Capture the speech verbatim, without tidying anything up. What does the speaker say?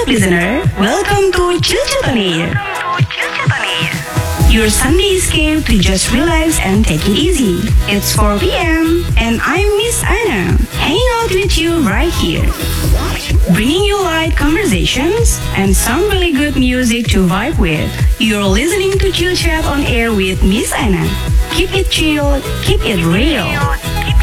listener? Welcome to Chill Chat on Air. Your Sunday escape to just relax and take it easy. It's four p.m. and I'm Miss Anna, hanging out with you right here. Bringing you light conversations and some really good music to vibe with. You're listening to Chill Chat on Air with Miss Anna. Keep it chill, keep it real.